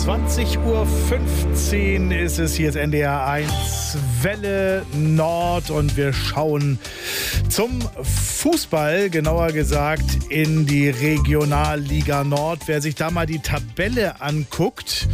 20:15 Uhr ist es, hier ist NDR 1 Welle Nord und wir schauen zum Fußball, genauer gesagt in die Regionalliga Nord. Wer sich da mal die Tabelle anguckt,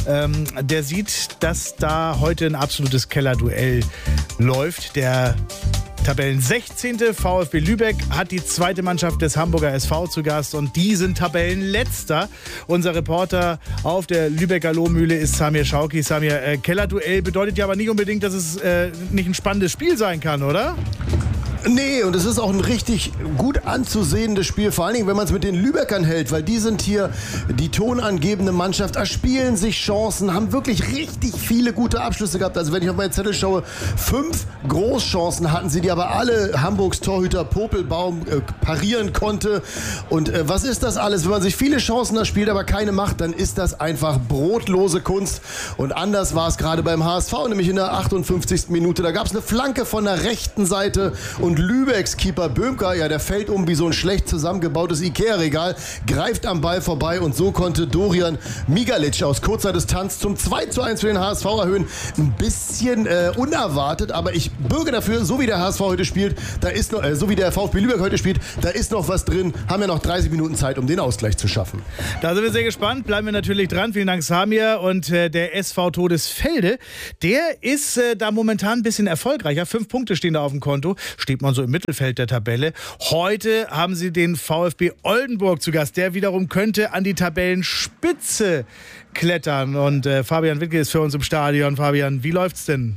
der sieht, dass da heute ein absolutes Kellerduell läuft. Der Tabellen 16. VfB Lübeck hat die zweite Mannschaft des Hamburger SV zu Gast und die sind Tabellenletzter. Unser Reporter auf der Lübecker Lohmühle ist Samir Schauki. Samir, Kellerduell bedeutet ja aber nicht unbedingt, dass es nicht ein spannendes Spiel sein kann, oder? Nee, und es ist auch ein richtig gut anzusehendes Spiel, vor allen Dingen, wenn man es mit den Lübeckern hält, weil die sind hier die tonangebende Mannschaft, erspielen sich Chancen, haben wirklich richtig viele gute Abschlüsse gehabt. Also wenn ich auf meinen Zettel schaue, 5 Großchancen hatten sie, die aber alle Hamburgs Torhüter Popelbaum parieren konnte. Und was ist das alles? Wenn man sich viele Chancen erspielt, aber keine macht, dann ist das einfach brotlose Kunst. Und anders war es gerade beim HSV, nämlich in der 58. Minute. Da gab es eine Flanke von der rechten Seite und Lübecks Keeper Böhmker, ja, der fällt um wie so ein schlecht zusammengebautes Ikea-Regal, greift am Ball vorbei und so konnte Dorian Migalic aus kurzer Distanz zum 2:1 für den HSV erhöhen. Ein bisschen unerwartet, aber ich bürge dafür, so wie der HSV heute spielt, da ist noch, so wie der VfB Lübeck heute spielt, da ist noch was drin. Haben ja noch 30 Minuten Zeit, um den Ausgleich zu schaffen. Da sind wir sehr gespannt, bleiben wir natürlich dran. Vielen Dank, Samir. Und der SV Todesfelde, der ist da momentan ein bisschen erfolgreicher. 5 Punkte stehen da auf dem Konto. Steht man so im Mittelfeld der Tabelle. Heute haben sie den VfB Oldenburg zu Gast. Der wiederum könnte an die Tabellenspitze klettern. Und Fabian Wittke ist für uns im Stadion. Fabian, wie läuft's denn?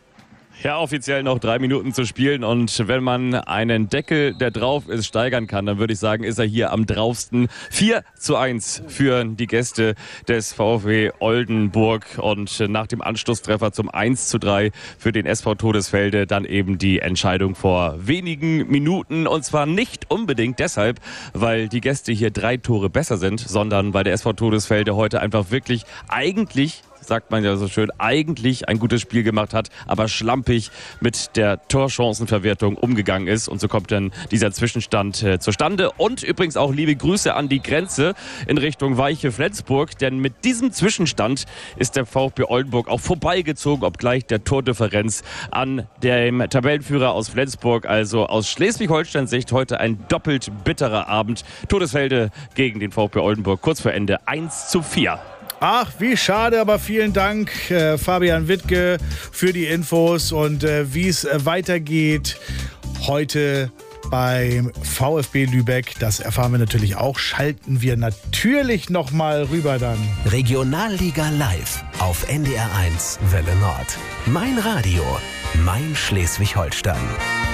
Ja, offiziell noch 3 Minuten zu spielen und wenn man einen Deckel, der drauf ist, steigern kann, dann würde ich sagen, ist er hier am draufsten. 4:1 für die Gäste des VfB Oldenburg und nach dem Anschlusstreffer zum 1:3 für den SV Todesfelde dann eben die Entscheidung vor wenigen Minuten und zwar nicht unbedingt deshalb, weil die Gäste hier 3 Tore besser sind, sondern weil der SV Todesfelde heute einfach wirklich eigentlich, sagt man ja so schön, eigentlich ein gutes Spiel gemacht hat, aber schlampig mit der Torchancenverwertung umgegangen ist. Und so kommt dann dieser Zwischenstand zustande. Und übrigens auch liebe Grüße an die Grenze in Richtung Weiche Flensburg, denn mit diesem Zwischenstand ist der VfB Oldenburg auch vorbeigezogen, obgleich der Tordifferenz an dem Tabellenführer aus Flensburg. Also aus Schleswig-Holsteins Sicht heute ein doppelt bitterer Abend. Todesfelde gegen den VfB Oldenburg, kurz vor Ende 1:4. Ach, wie schade, aber vielen Dank, Fabian Wittke, für die Infos und wie es weitergeht heute beim VfB Lübeck. Das erfahren wir natürlich auch. Schalten wir natürlich nochmal rüber dann. Regionalliga live auf NDR 1 Welle Nord. Mein Radio, mein Schleswig-Holstein.